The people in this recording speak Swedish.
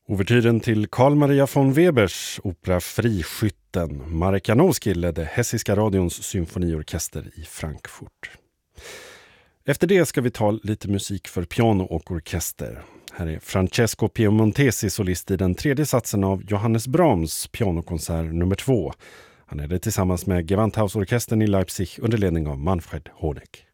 Ouvertyren till Carl Maria von Webers opera Friskytten. Marek Janowski ledde Hessiska radions symfoniorkester i Frankfurt. Efter det ska vi ta lite musik för piano och orkester. Här är Francesco Piemontesi solist i den tredje satsen av Johannes Brahms pianokonsert nummer 2. Han är det tillsammans med Gewandhausorkestern i Leipzig under ledning av Manfred Honeck.